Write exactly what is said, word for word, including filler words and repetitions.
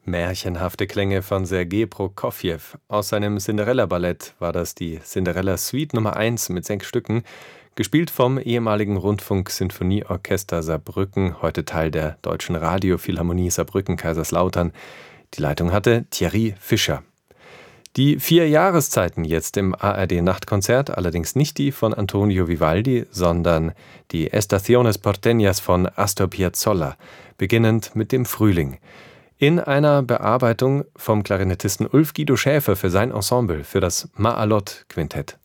Märchenhafte Klänge von Sergei Prokofjew. Aus seinem Cinderella-Ballett war das die Cinderella Suite Nummer eins mit sechs Stücken, gespielt vom ehemaligen Rundfunk-Sinfonieorchester Saarbrücken, heute Teil der Deutschen Radiophilharmonie Saarbrücken-Kaiserslautern. Die Leitung hatte Thierry Fischer. Die vier Jahreszeiten jetzt im A R D-Nachtkonzert, allerdings nicht die von Antonio Vivaldi, sondern die Estaciones Porteñas von Astor Piazzolla, beginnend mit dem Frühling. In einer Bearbeitung vom Klarinettisten Ulf Guido Schäfer für sein Ensemble, für das Maalot-Quintett.